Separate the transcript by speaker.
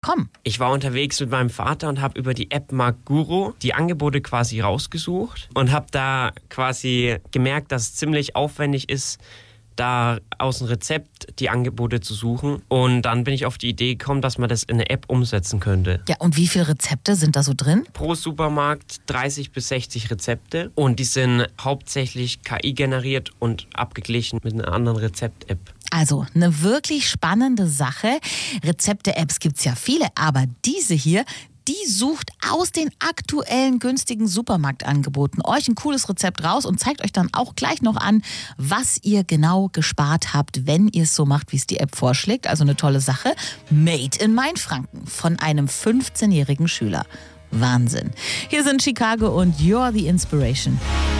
Speaker 1: gekommen?
Speaker 2: Ich war unterwegs mit meinem Vater und habe über die App Marktguru die Angebote quasi rausgesucht und habe da quasi gemerkt, dass es ziemlich aufwendig ist, da aus dem Rezept die Angebote zu suchen. Und dann bin ich auf die Idee gekommen, dass man das in eine App umsetzen könnte.
Speaker 1: Ja, und wie viele Rezepte sind da so drin?
Speaker 2: Pro Supermarkt 30 bis 60 Rezepte. Und die sind hauptsächlich KI generiert und abgeglichen mit einer anderen Rezept-App.
Speaker 1: Also eine wirklich spannende Sache. Rezepte-Apps gibt's ja viele, aber diese hier, die sucht aus den aktuellen günstigen Supermarktangeboten euch ein cooles Rezept raus und zeigt euch dann auch gleich noch an, was ihr genau gespart habt, wenn ihr es so macht, wie es die App vorschlägt. Also eine tolle Sache. Made in Mainfranken von einem 15-jährigen Schüler. Wahnsinn. Hier sind Chicago und You're the Inspiration.